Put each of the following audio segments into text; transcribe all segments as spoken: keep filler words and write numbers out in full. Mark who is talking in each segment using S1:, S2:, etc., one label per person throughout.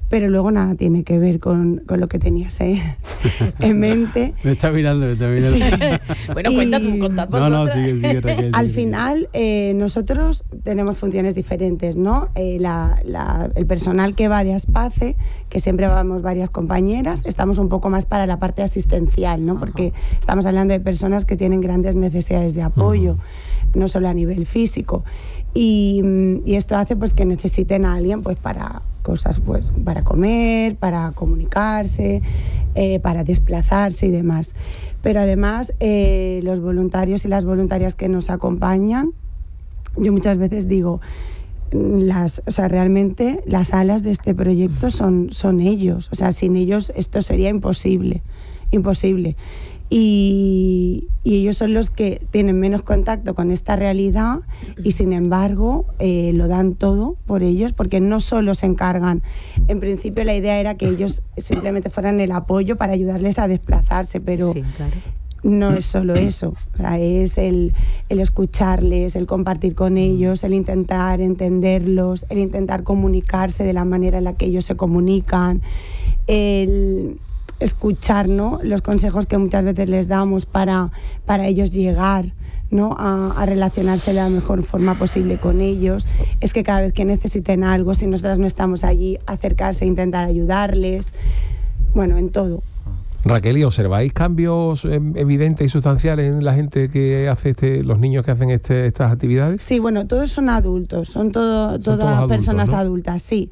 S1: pero luego nada tiene que ver con, con lo que tenías eh, en mente.
S2: Me está mirando, me está mirando.
S3: Sí. Bueno, cuenta tú, contad vosotras.
S2: No, no, sigue, sigue, Raquel,
S1: Al
S2: sigue.
S1: final, eh, nosotros tenemos funciones diferentes, ¿no? Eh, la, la, el personal que va de Aspace, que siempre vamos varias compañeras, estamos un poco más para la parte asistencial, ¿no? Porque estamos hablando de personas que tienen grandes necesidades de apoyo, uh-huh. no solo a nivel físico. Y, y esto hace pues que necesiten a alguien pues para cosas, pues para comer, para comunicarse, eh, para desplazarse y demás. Pero además, eh, los voluntarios y las voluntarias que nos acompañan, yo muchas veces digo, las, o sea, realmente las alas de este proyecto son, son ellos. O sea, sin ellos esto sería imposible, imposible. Y, y ellos son los que tienen menos contacto con esta realidad y sin embargo eh, lo dan todo por ellos, porque no solo se encargan, en principio la idea era que ellos simplemente fueran el apoyo para ayudarles a desplazarse, pero sí, claro. no es solo eso, o sea, es el, el escucharles, el compartir con ellos, el intentar entenderlos, el intentar comunicarse de la manera en la que ellos se comunican, el escuchar, ¿no?, los consejos que muchas veces les damos para, para ellos llegar, ¿no?, a, a relacionarse de la mejor forma posible con ellos. Es que cada vez que necesiten algo, si nosotras no estamos allí, acercarse e intentar ayudarles, bueno, en todo.
S4: Raquel, ¿y observáis cambios eh, evidentes y sustanciales en la gente que hace este, los niños que hacen este, estas actividades?
S1: Sí, bueno, todos son adultos, son, todo, son todas adultos, personas, ¿no?, adultas, sí.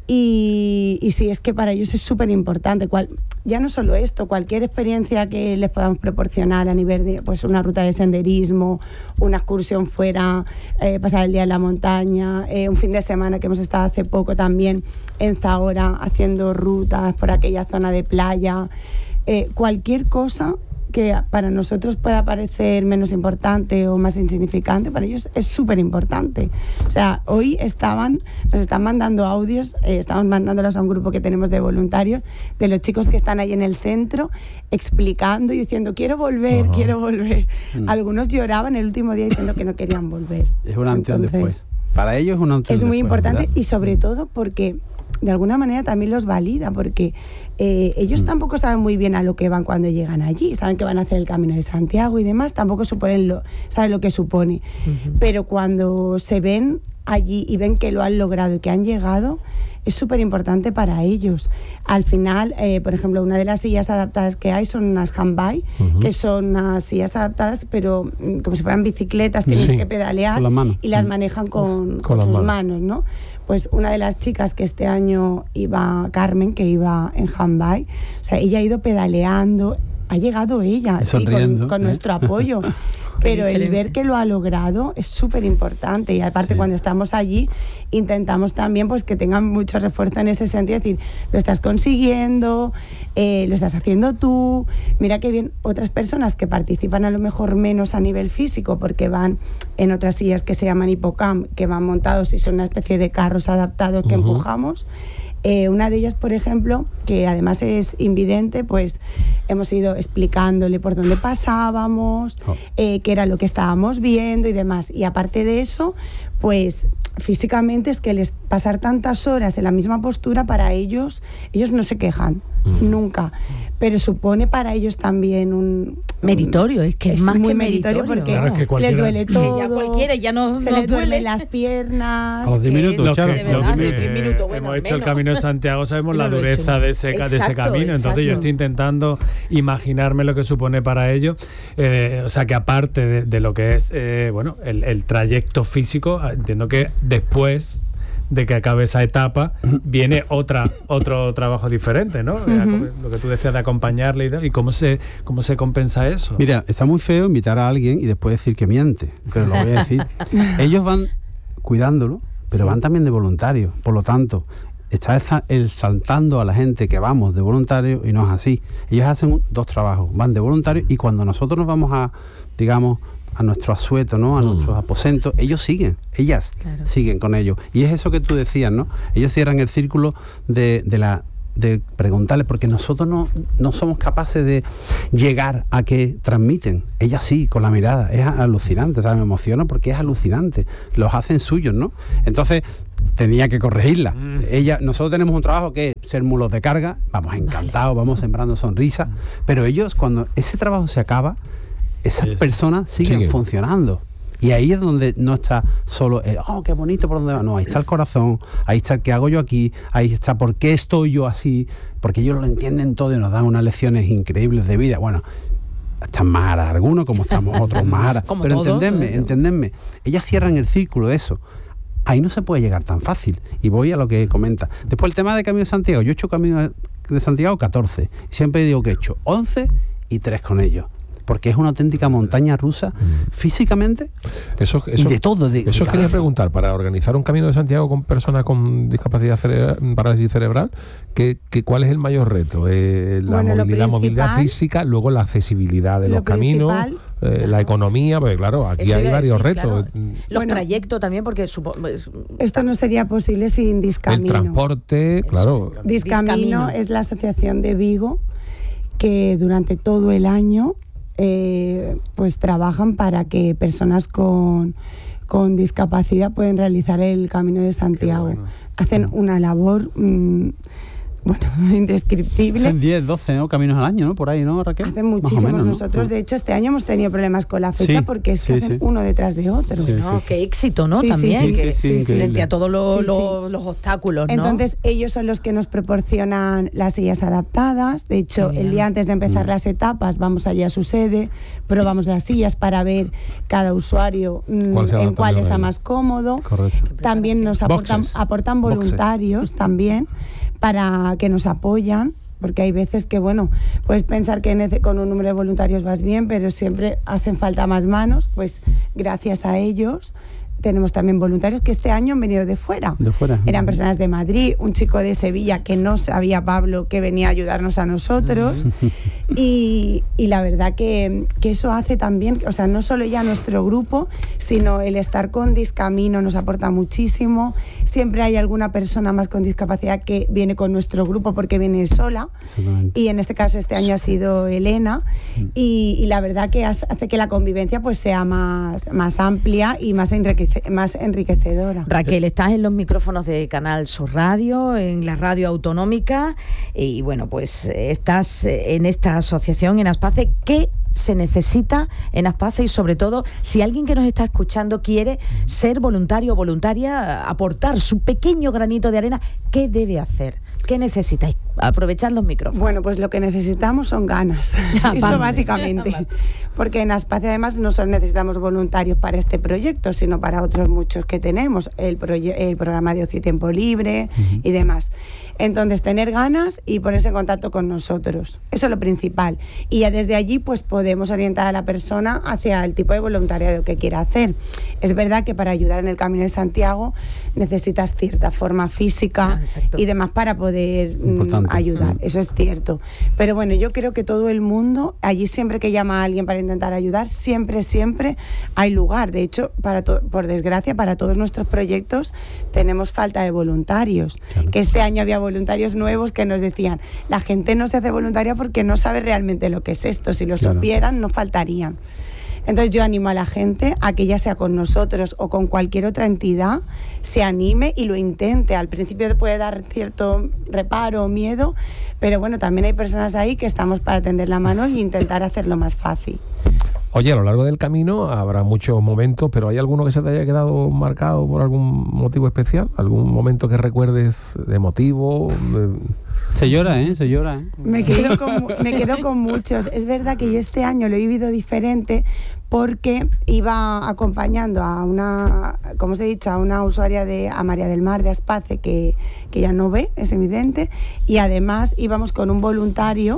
S1: Y, y sí, es que para ellos es súper importante. Cual, ya no solo esto, cualquier experiencia que les podamos proporcionar a nivel de pues, una ruta de senderismo, una excursión fuera, eh, pasar el día en la montaña, eh, un fin de semana que hemos estado hace poco también en Zahora haciendo rutas por aquella zona de playa, eh, cualquier cosa que para nosotros pueda parecer menos importante o más insignificante, para ellos es súper importante. O sea, hoy estaban, nos están mandando audios, eh, estamos mandándolos a un grupo que tenemos de voluntarios, de los chicos que están ahí en el centro, explicando y diciendo, quiero volver, uh-huh. quiero volver. Mm. Algunos lloraban el último día diciendo que no querían volver.
S2: Es un antes y un después. Para ellos es un antes y un después.
S1: Es muy importante,
S2: ¿verdad?
S1: Y sobre todo porque de alguna manera también los valida, porque eh, ellos mm. tampoco saben muy bien a lo que van cuando llegan allí, saben que van a hacer el Camino de Santiago y demás, tampoco suponen lo, saben lo que supone, uh-huh. pero cuando se ven allí y ven que lo han logrado y que han llegado, es súper importante para ellos. Al final, eh, por ejemplo, una de las sillas adaptadas que hay son unas handbike, uh-huh. que son unas sillas adaptadas, pero mm, como si fueran bicicletas, tienes sí. que pedalear la y las manejan con, con, con sus manos. manos, ¿no? Pues una de las chicas que este año iba, Carmen, que iba en handbike, o sea, ella ha ido pedaleando, ha llegado ella, sí, con, con ¿eh? nuestro apoyo. Pero el ver que lo ha logrado es súper importante y aparte sí. cuando estamos allí intentamos también pues que tengan mucho refuerzo en ese sentido, es decir, lo estás consiguiendo, eh, lo estás haciendo tú, mira qué bien. Otras personas que participan a lo mejor menos a nivel físico porque van en otras sillas que se llaman hipocamp, que van montados y son una especie de carros adaptados que uh-huh. empujamos. Eh, una de ellas, por ejemplo, que además es invidente, pues hemos ido explicándole por dónde pasábamos, oh. eh, qué era lo que estábamos viendo y demás. Y aparte de eso, pues físicamente es que les pasar tantas horas en la misma postura para ellos, ellos no se quejan, mm. nunca. Pero supone para ellos también un...
S3: meritorio, es que es, es más
S1: muy
S3: que
S1: meritorio,
S3: meritorio
S1: porque
S4: claro, es que cualquiera,
S1: les duele todo.
S3: Que ya cualquiera ya no,
S1: se
S3: no
S1: les
S3: duele
S1: duelen las piernas.
S2: A los diez minutos,
S4: Los
S2: Charo.
S4: que,
S3: de
S4: los
S3: verdad,
S4: que,
S3: de diez minutos, bueno,
S4: hemos hecho
S3: menos.
S4: el Camino de Santiago, sabemos la
S3: No lo he
S4: dureza
S3: hecho.
S4: de ese,
S3: Exacto,
S4: de ese camino, entonces
S3: exacto.
S4: yo estoy intentando imaginarme lo que supone para ellos, eh, o sea que aparte de, de lo que es eh, bueno el, el trayecto físico, entiendo que después de que acabe esa etapa viene otra otro trabajo diferente, ¿no? Uh-huh. Lo que tú decías de acompañarle y, de, y cómo se cómo se compensa eso.
S2: Mira, está muy feo invitar a alguien y después decir que miente, pero lo voy a decir. Ellos van cuidándolo, pero sí. van también de voluntarios, por lo tanto está exaltando a la gente que vamos de voluntarios y no es así. Ellos hacen dos trabajos, van de voluntarios y cuando nosotros nos vamos a, digamos, a nuestro asueto, ¿no? A mm. nuestros aposentos, ellos siguen, ellas claro. siguen con ellos. Y es eso que tú decías, ¿no? Ellos cierran el círculo de, de la de preguntarle, porque nosotros no, no somos capaces de llegar a que transmiten. Ellas sí, con la mirada. Es alucinante, o sea, me emociona porque es alucinante. Los hacen suyos, ¿no? Entonces, tenía que corregirla. Mm. Ella, nosotros tenemos un trabajo que es ser mulos de carga, vamos encantados, vale. vamos sembrando sonrisas, pero ellos, cuando ese trabajo se acaba, esas sí, personas siguen sigue. funcionando. Y ahí es donde no está solo el, oh, qué bonito por dónde va. No, ahí está el corazón, ahí está el qué hago yo aquí, ahí está por qué estoy yo así, porque ellos lo entienden todo y nos dan unas lecciones increíbles de vida. Bueno, están más aras algunos, como estamos otros más aras. Pero todos, entendedme, ¿no? entendedme, ellas cierran el círculo de eso. Ahí no se puede llegar tan fácil. Y voy a lo que comenta. Después el tema de Camino de Santiago. Yo he hecho Camino de Santiago catorce. Siempre digo que he hecho once y tres con ellos. Porque es una auténtica montaña rusa mm. físicamente
S5: eso, eso,
S2: y de todo. De,
S5: eso
S2: de
S5: quería preguntar, para organizar un Camino de Santiago con personas con discapacidad cerebral, parálisis cerebral, ¿qué, qué, ¿cuál es el mayor reto? Eh, la bueno, movilidad, movilidad física, luego la accesibilidad de los caminos, eh, claro. la economía, porque claro, aquí eso hay varios decir, retos.
S3: Claro. Los bueno, trayectos también, porque supo,
S1: esto no sería posible sin Discamino.
S5: El transporte, claro.
S1: Discamino, Discamino es la asociación de Vigo que durante todo el año Eh, pues trabajan para que personas con, con discapacidad puedan realizar el Camino de Santiago. Bueno. Hacen una labor mmm, bueno, indescriptible.
S2: Hacen diez, doce ¿no? caminos al año, ¿no? Por ahí, ¿no, Raquel?
S1: Hacen muchísimos. Menos, nosotros, ¿no? De hecho, este año hemos tenido problemas con la fecha sí, porque es que sí, hacen sí. uno detrás de otro.
S3: Sí,
S1: ¿no?
S3: sí, sí. Qué éxito, ¿no?
S1: Sí,
S3: También,
S1: sí, sí,
S3: que
S1: sí, sí,
S3: frente
S1: sí.
S3: a todos los,
S1: sí,
S3: los,
S1: sí.
S3: los obstáculos, ¿no?
S1: Entonces, ellos son los que nos proporcionan las sillas adaptadas. De hecho, el día antes de empezar mm. las etapas, vamos allí a su sede, probamos las sillas para ver cada usuario mm, ¿Cuál en cuál está más cómodo.
S2: Correcto.
S1: También nos aportan, aportan voluntarios Boxes. también para que nos apoyan, porque hay veces que, bueno, puedes pensar que con un número de voluntarios vas bien, pero siempre hacen falta más manos, pues gracias a ellos tenemos también voluntarios que este año han venido de fuera.
S2: De fuera.
S1: Eran personas de Madrid, un chico de Sevilla que no sabía, Pablo, que venía a ayudarnos a nosotros. y, y la verdad que, que eso hace también, o sea, no solo ya nuestro grupo, sino el estar con Discamino nos aporta muchísimo. Siempre hay alguna persona más con discapacidad que viene con nuestro grupo porque viene sola. Y en este caso este año ha sido Elena. Y, y la verdad que hace que la convivencia pues sea más, más amplia y más enriquecedora. más enriquecedora.
S3: Raquel, estás en los micrófonos de Canal Sur Radio, en la radio autonómica, y bueno, pues estás en esta asociación, en Aspace. ¿Qué se necesita en Aspace? Y sobre todo, si alguien que nos está escuchando quiere ser voluntario o voluntaria, aportar su pequeño granito de arena, ¿qué debe hacer? ¿Qué necesitáis? Aprovechad los micrófonos.
S1: Bueno, pues lo que necesitamos son ganas. Eso básicamente. Porque en Aspace además no solo necesitamos voluntarios para este proyecto, sino para otros muchos que tenemos, el, proye- el programa de ocio y tiempo libre uh-huh. y demás. Entonces, tener ganas y ponerse en contacto con nosotros. Eso es lo principal. Y ya desde allí, pues podemos orientar a la persona hacia el tipo de voluntariado que quiera hacer. Es verdad que para ayudar en el Camino de Santiago necesitas cierta forma física ah, y demás para poder mm, ayudar. Mm. Eso es cierto. Pero bueno, yo creo que todo el mundo, allí siempre que llama a alguien para intentar ayudar, siempre, siempre hay lugar. De hecho, para to- por desgracia, para todos nuestros proyectos tenemos falta de voluntarios. Claro. Que este año había voluntarios nuevos que nos decían, la gente no se hace voluntaria porque no sabe realmente lo que es esto, si lo claro. supieran no faltarían. Entonces yo animo a la gente a que ya sea con nosotros o con cualquier otra entidad, se anime y lo intente. Al principio puede dar cierto reparo o miedo, pero bueno, también hay personas ahí que estamos para tender la mano e intentar hacerlo más fácil.
S5: Oye, a lo largo del camino habrá muchos momentos, pero ¿hay alguno que se te haya quedado marcado por algún motivo especial? ¿Algún momento que recuerdes emotivo?
S2: Se llora, ¿eh? Se llora, ¿eh?
S1: Me quedo con, me quedo con muchos. Es verdad que yo este año lo he vivido diferente porque iba acompañando a una, como os he dicho, a una usuaria de a María del Mar de Aspace que, que ya no ve, es evidente, y además íbamos con un voluntario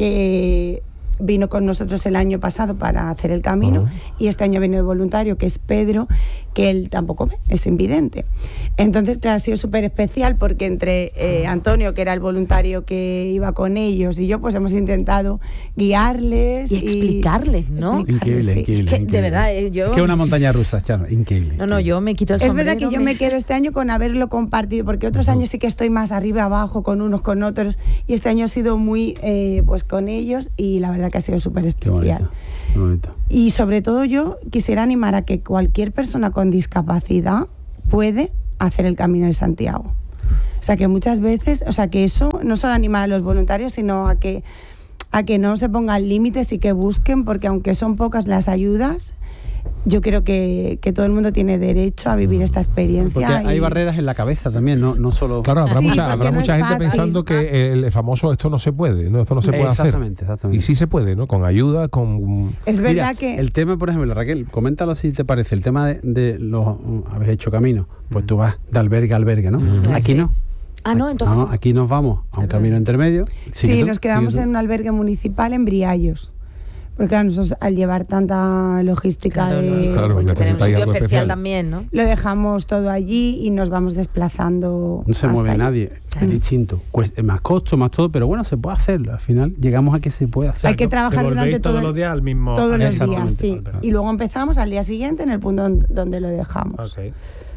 S1: que vino con nosotros el año pasado para hacer el camino uh-huh. y este año vino de voluntario, que es Pedro, que él tampoco ve, es invidente. Entonces, claro, ha sido súper especial porque entre eh, Antonio, que era el voluntario que iba con ellos, y yo, pues hemos intentado guiarles
S3: y, y explicarles, ¿no?
S2: Increíble,
S3: sí.
S2: increíble,
S3: Es que,
S2: increíble.
S3: de verdad, eh, yo...
S2: Es que una montaña rusa, Charo, increíble.
S3: No, no, yo me quito el sombrero.
S1: Es verdad que yo me... me quedo este año con haberlo compartido, porque otros uh-huh. años sí que estoy más arriba, abajo, con unos, con otros, y este año ha sido muy, eh, pues con ellos, y la verdad que ha sido súper especial.
S2: Qué bonito, qué bonito.
S1: Y sobre todo yo quisiera animar a que cualquier persona con discapacidad puede hacer el Camino de Santiago. O sea que muchas veces, o sea que eso no solo anima a los voluntarios, sino a que, a que no se pongan límites y que busquen, porque aunque son pocas las ayudas, yo creo que, que todo el mundo tiene derecho a vivir esta experiencia.
S2: Porque hay
S1: y...
S2: barreras en la cabeza también, no, no solo...
S5: Claro, habrá
S1: sí,
S5: mucha, habrá
S1: no
S5: mucha gente
S1: fácil,
S5: pensando que el famoso esto no se puede, ¿no? Esto no se puede
S2: exactamente,
S5: hacer.
S2: Exactamente.
S5: Y sí se puede, ¿no? Con ayuda, con...
S1: Es verdad
S2: Mira,
S1: que...
S2: el tema, por ejemplo, Raquel, coméntalo si te parece, el tema de, de los... Habéis hecho camino, pues tú vas de albergue a albergue, ¿no?
S5: Mm.
S2: Aquí
S3: Sí.
S2: no.
S3: Ah, no, entonces...
S2: No, aquí nos vamos a un camino intermedio.
S1: Sí,
S2: Sigue tú,
S1: nos quedamos
S2: sigue tú.
S1: en un albergue municipal en Briallos. Porque claro, nosotros al llevar tanta logística
S3: Claro,
S1: de...
S3: no,
S5: Claro,
S3: porque
S5: necesitáis
S3: tenemos un sitio
S5: algo
S3: especial,
S5: especial.
S3: también, ¿no?
S1: Lo dejamos todo allí y nos vamos desplazando.
S2: No se
S1: hasta
S2: mueve
S1: allí.
S2: nadie,
S3: Claro.
S2: es distinto. Cuesta más costo, más todo, pero bueno, se puede hacer. Al final llegamos a que se puede hacer.
S1: Hay que
S4: ¿no?
S1: trabajar
S4: Que volvéis
S1: durante todo
S4: todos
S1: el-
S4: los días al mismo...
S1: Todos
S4: al
S1: los
S4: mismo
S1: días,
S2: Exactamente,
S1: sí.
S4: albergue.
S1: Y luego empezamos al día siguiente en el punto don- donde lo dejamos.
S4: Ok.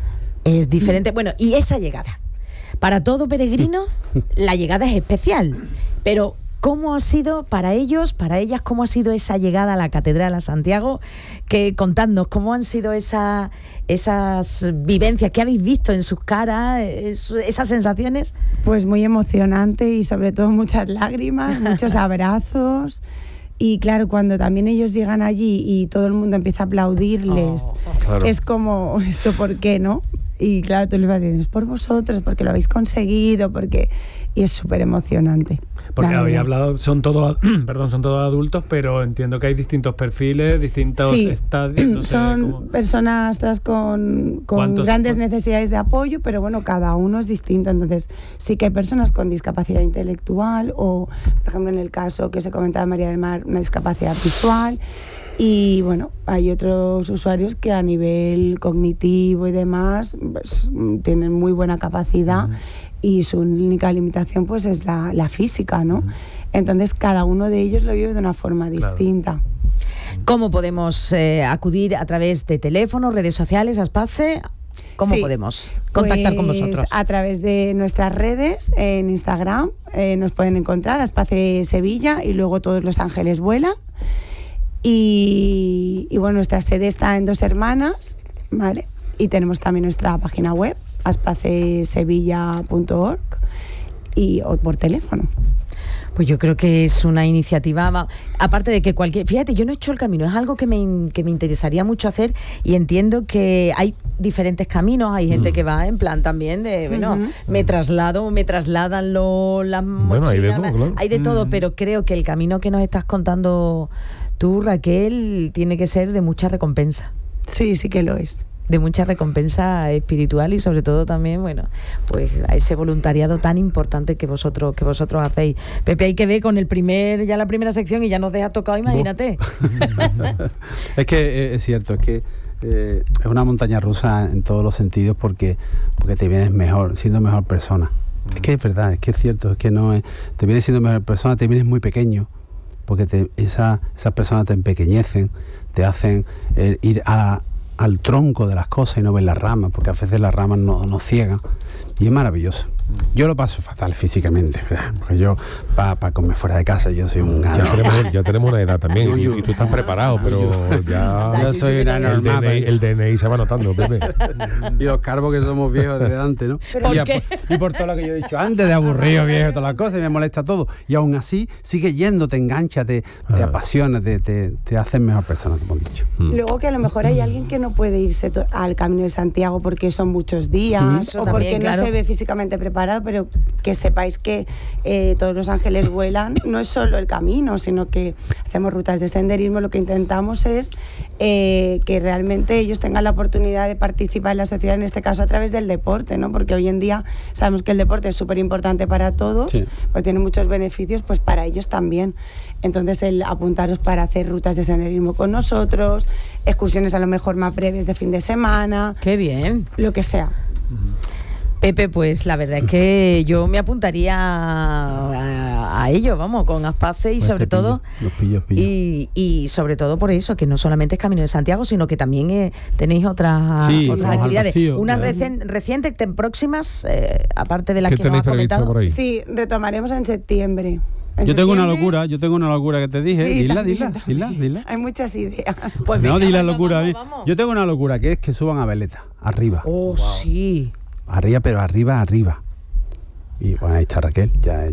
S3: Es diferente. Bueno, y esa llegada. Para todo peregrino, la llegada es especial. Pero, ¿cómo ha sido para ellos, para ellas, cómo ha sido esa llegada a la Catedral a Santiago? Que contadnos, ¿cómo han sido esa, esas vivencias? ¿Qué habéis visto en sus caras? Es- esas sensaciones.
S1: Pues muy emocionante y sobre todo muchas lágrimas, muchos abrazos. Y claro, cuando también ellos llegan allí y todo el mundo empieza a aplaudirles,
S3: Oh,
S5: Claro.
S1: es como, ¿esto por qué, no? Y claro, tú les vas diciendo, es por vosotros, porque lo habéis conseguido, porque... Y es súper emocionante.
S4: Porque
S1: la
S4: había
S1: verdad.
S4: hablado, son todos, perdón, son todos adultos, pero entiendo que hay distintos perfiles, distintos
S1: Sí,
S4: estadios, no sé
S1: son
S4: cómo...
S1: personas todas con, con
S4: ¿Cuántos-
S1: grandes
S4: cuántos?
S1: necesidades de apoyo, pero bueno, cada uno es distinto. Entonces, sí que hay personas con discapacidad intelectual o, por ejemplo, en el caso que os he comentado, María del Mar, una discapacidad visual. Y bueno, hay otros usuarios que a nivel cognitivo y demás pues, tienen muy buena capacidad. Y su única limitación pues es la, la física, ¿no? Entonces cada uno de ellos lo vive de una forma
S4: Claro.
S1: distinta.
S3: ¿Cómo podemos eh, acudir a través de teléfono, redes sociales, Aspace? ¿Cómo
S1: Sí,
S3: podemos contactar con
S1: pues,
S3: vosotros?
S1: A través de nuestras redes, en Instagram, eh, nos pueden encontrar, Aspace Sevilla, y luego Todos los Ángeles Vuelan. Y, y bueno, nuestra sede está en Dos Hermanas, ¿vale? Y tenemos también nuestra página web, aspace sevilla punto org, y o por teléfono.
S3: Pues yo creo que es una iniciativa, va- aparte de que cualquier... Fíjate, yo no he hecho el camino, es algo que me, in- que me interesaría mucho hacer y entiendo que hay diferentes caminos, hay gente que va en plan también de, bueno,
S1: Ujú.
S3: me traslado, me trasladan lo, las
S5: Bueno, hay de
S3: mochilas,
S5: todo, claro.
S3: hay de todo,
S4: Mm.
S3: pero creo que el camino que nos estás contando tú, Raquel, tiene que ser de mucha recompensa.
S1: Sí, sí que lo es.
S3: De mucha recompensa espiritual y sobre todo también, bueno, pues a ese voluntariado tan importante que vosotros que vosotros hacéis. Pepe, hay que ver con el primer ya la primera sección y ya nos deja tocado, imagínate.
S2: Es que eh, es cierto, es que eh, es una montaña rusa en todos los sentidos porque, porque te vienes mejor, siendo mejor persona. Es que es verdad, es que es cierto, es que no es, te vienes siendo mejor persona, te vienes muy pequeño, porque te, esa, esas personas te empequeñecen, te hacen eh, ir a, al tronco de las cosas y no ver las ramas, porque a veces las ramas nos no ciegan, y es maravilloso. Yo lo paso fatal físicamente, ¿verdad? Porque yo, para pa comer fuera de casa, yo soy un
S5: Ya
S2: ganado.
S5: tenemos, ya tenemos una edad también y,
S2: Yo-
S5: y tú estás preparado, pero ya
S2: Yo soy una
S5: el
S2: normal.
S5: D N I, el D N I se va notando, Pepe.
S2: Y los carvos que somos viejos de delante, ¿no?
S3: ¿Por
S2: y, a-
S3: qué?
S2: y por todo lo que yo he dicho antes, de aburrido, viejo, todas las cosas, y me molesta todo. Y aún así, sigue yendo, te engancha, te, te
S5: Ah.
S2: apasiona, te, te, te haces mejor persona, como he dicho.
S5: Mm.
S1: Luego que a lo mejor hay alguien que no puede irse to- al Camino de Santiago porque son muchos días
S3: Eso
S1: o
S3: también,
S1: porque
S3: claro.
S1: no se ve físicamente preparado, pero que sepáis que eh, Todos los Ángeles Vuelan no es solo el camino, sino que hacemos rutas de senderismo. Lo que intentamos es eh, que realmente ellos tengan la oportunidad de participar en la sociedad, en este caso a través del deporte, ¿no? Porque hoy en día sabemos que el deporte es súper importante para todos,
S2: Sí.
S1: porque tiene muchos beneficios, pues para ellos también. Entonces, el apuntaros para hacer rutas de senderismo con nosotros, excursiones a lo mejor más breves de fin de semana,
S3: Qué bien.
S1: lo que sea.
S3: Pepe, pues la verdad es que yo me apuntaría a, a ello, vamos, con Aspace y
S2: Pues
S3: sobre
S2: te pillo,
S3: todo
S2: los pillo, pillo.
S3: y, y sobre todo por eso, que no solamente es Camino de Santiago, sino que también eh, tenéis otras,
S2: Sí,
S3: otras
S2: vamos al
S3: actividades.
S2: vacío,
S3: Unas
S2: claro.
S3: recien- recientes, te- próximas, eh, aparte de las
S5: ¿Qué
S3: que nos
S5: tenéis
S3: has
S5: previsto
S3: comentado.
S5: por ahí?
S1: Sí, retomaremos en septiembre. En
S2: Yo tengo una
S1: septiembre-
S2: locura, yo tengo una locura que te dije,
S1: Sí,
S2: dila,
S1: también,
S2: dila,
S1: también.
S2: dila, dila.
S1: Hay muchas ideas.
S3: Pues
S2: No,
S3: venga,
S2: di la
S3: vamos,
S2: locura.
S3: vamos,
S2: di-
S3: vamos.
S2: Yo tengo una locura que es que suban a veleta, arriba.
S3: Oh, sí.
S2: arriba, pero arriba, arriba. Y bueno, ahí está Raquel, ya,